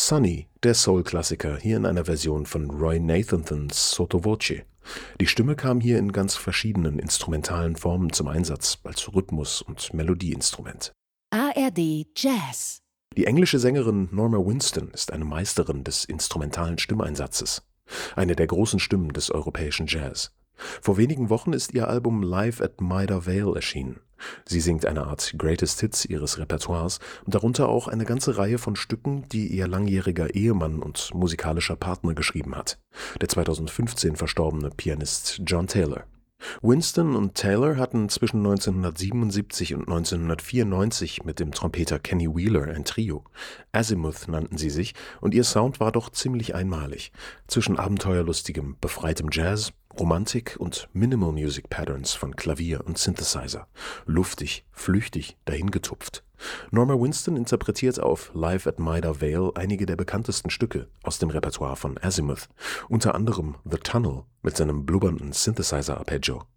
Sunny, der Soul-Klassiker, hier in einer Version von Roy Nathanathons Sotto Voce. Die Stimme kam hier in ganz verschiedenen instrumentalen Formen zum Einsatz, als Rhythmus- und Melodieinstrument. ARD Jazz. Die englische Sängerin Norma Winston ist eine Meisterin des instrumentalen Stimmeinsatzes. Eine der großen Stimmen des europäischen Jazz. Vor wenigen Wochen ist ihr Album Live at Maida Vale erschienen. Sie singt eine Art Greatest Hits ihres Repertoires und darunter auch eine ganze Reihe von Stücken, die ihr langjähriger Ehemann und musikalischer Partner geschrieben hat, der 2015 verstorbene Pianist John Taylor. Winston und Taylor hatten zwischen 1977 und 1994 mit dem Trompeter Kenny Wheeler ein Trio. Azimuth nannten sie sich und ihr Sound war doch ziemlich einmalig. Zwischen abenteuerlustigem, befreitem Jazz, Romantik und Minimal Music Patterns von Klavier und Synthesizer. Luftig, flüchtig, dahingetupft. Norma Winston interpretiert auf Live at Maida Vale einige der bekanntesten Stücke aus dem Repertoire von Azimuth, unter anderem The Tunnel mit seinem blubbernden Synthesizer-Arpeggio.